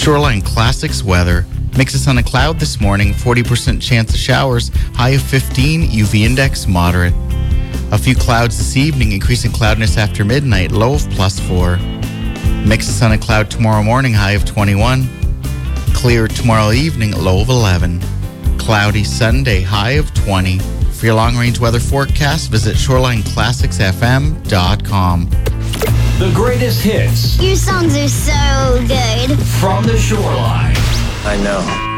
Shoreline Classics weather. Mix of sun and cloud this morning, 40% chance of showers, high of 15, UV index moderate. A few clouds this evening, increasing cloudiness after midnight, low of +4. Mix of sun and cloud tomorrow morning, high of 21. Clear tomorrow evening, low of 11. Cloudy Sunday, high of 20. For your long-range weather forecast, visit ShorelineClassicsFM.com. The greatest hits Your songs are so good. from the Shoreline. I know.